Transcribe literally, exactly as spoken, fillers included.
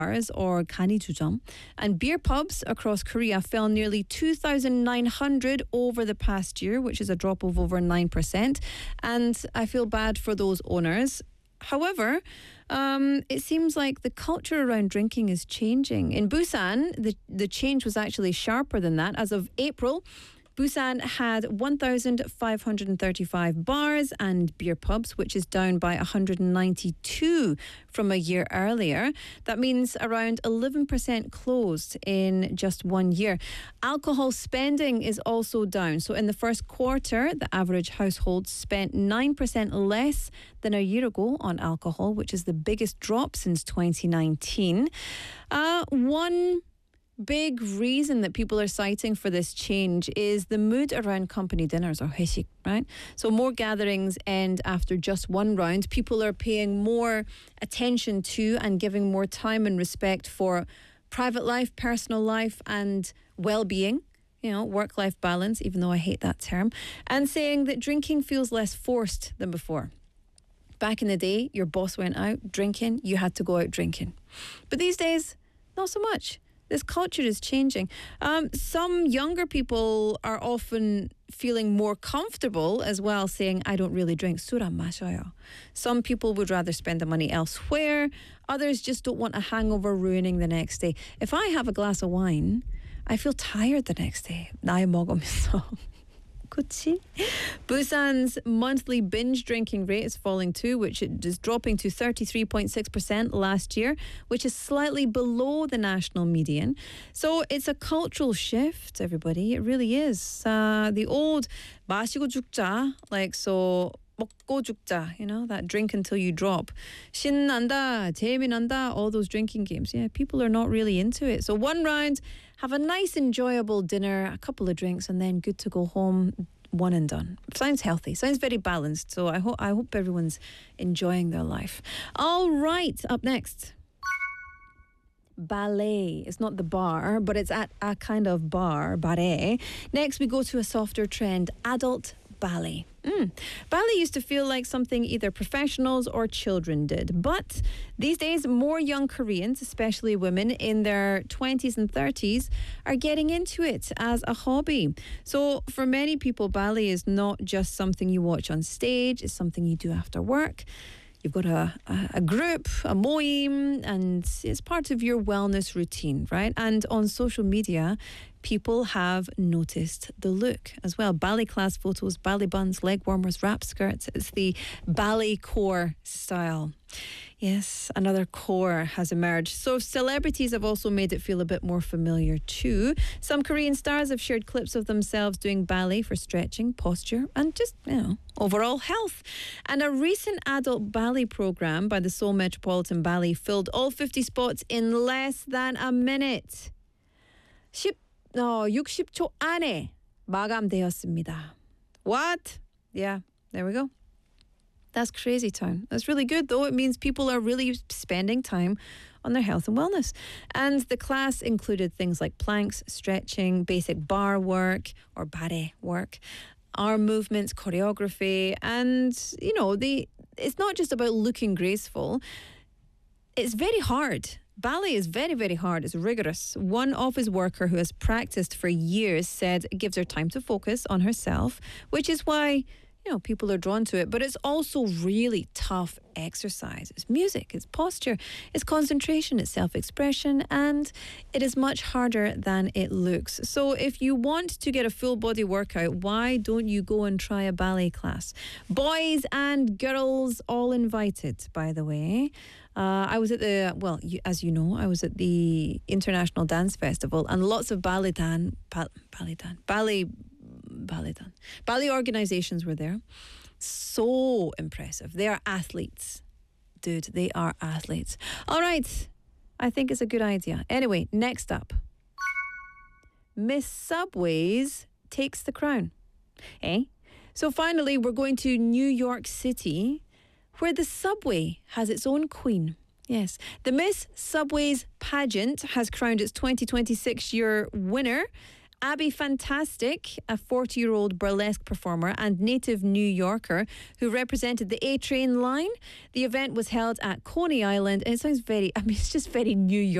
or 간이주점, and beer pubs across Korea fell nearly two thousand nine hundred over the past year, which is a drop of over nine percent. And I feel bad for those owners. However, um, it seems like the culture around drinking is changing. In Busan, the, the change was actually sharper than that. As of April, Busan had one thousand five hundred thirty-five bars and beer pubs, which is down by one hundred ninety-two from a year earlier. That means around eleven percent closed in just one year. Alcohol spending is also down. So in the first quarter, the average household spent nine percent less than a year ago on alcohol, which is the biggest drop since twenty nineteen. Uh, one big reason that people are citing for this change is the mood around company dinners, or 회식, right? So more gatherings end after just one round. People are paying more attention to and giving more time and respect for private life, personal life, and well-being. You know, work-life balance, even though I hate that term, and saying that drinking feels less forced than before. Back in the day, your boss went out drinking, you had to go out drinking. But these days, not so much. This culture is changing. Um, some younger people are often feeling more comfortable as well, saying, I don't really drink. 술 안 마셔요. Some people would rather spend the money elsewhere. Others just don't want a hangover ruining the next day. If I have a glass of wine, I feel tired the next day. 나이 먹으면서. 그치? Busan's monthly binge drinking rate is falling too, which is dropping to thirty-three point six percent last year, which is slightly below the national median. So it's a cultural shift, everybody. It really is. Uh, the old 마시고 죽자, like so 먹고 죽자, you know, that drink until you drop. 신난다, 재미난다, all those drinking games. Yeah, people are not really into it. So one round, have a nice enjoyable dinner, a couple of drinks, and then good to go home, one and done. Sounds healthy, sounds very balanced. So I hope I hope everyone's enjoying their life. All right, up next. Ballet. It's not the bar, but it's at a kind of bar, ballet. Next, we go to a softer trend, adult ballet. Mm. Ballet used to feel like something either professionals or children did. But these days, more young Koreans, especially women in their twenties and thirties, are getting into it as a hobby. So for many people, ballet is not just something you watch on stage, it's something you do after work. You've got a, a, a group, a moim, and it's part of your wellness routine, right? And on social media, people have noticed the look as well. Ballet class photos, ballet buns, leg warmers, wrap skirts. It's the ballet core style. Yes, another core has emerged. So celebrities have also made it feel a bit more familiar too. Some Korean stars have shared clips of themselves doing ballet for stretching, posture, and just, you know, overall health. And a recent adult ballet program by the Seoul Metropolitan Ballet filled all fifty spots in less than a minute. 십, 어, 육십 초 안에 마감되었습니다. What? Yeah, there we go. That's crazy town. That's really good, though. It means people are really spending time on their health and wellness. And the class included things like planks, stretching, basic bar work or ballet work, arm movements, choreography. And, you know, the it's not just about looking graceful. It's very hard. Ballet is very, very hard. It's rigorous. One office worker who has practiced for years said it gives her time to focus on herself, which is why, you know, people are drawn to it. But it's also really tough exercise. It's music, it's posture, it's concentration, it's self-expression, and it is much harder than it looks. So if you want to get a full body workout, why don't you go and try a ballet class? Boys and girls all invited, by the way. Uh, I was at the, well, you, as you know, I was at the International Dance Festival, and lots of ballet dan, ba, ballet dan, ballet ballet done. Ballet organizations were there. So impressive. They are athletes. Dude, they are athletes. All right. I think it's a good idea. Anyway, next up. Miss Subways takes the crown. Eh? So finally, we're going to New York City, where the subway has its own queen. Yes. The Miss Subways pageant has crowned its twenty twenty-six year winner, Abby Fantastic, a forty-year-old burlesque performer and native New Yorker who represented the A Train line. The event was held at Coney Island, and it sounds very, I mean, it's just very New York.